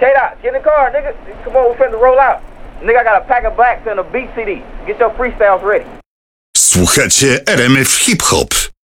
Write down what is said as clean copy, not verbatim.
K-Dot, get in the car, nigga. Come on, we're finna roll out. Nigga, I got a pack of blacks and a beat CD. Get your freestyles ready. Słuchacie RMF Hip Hop.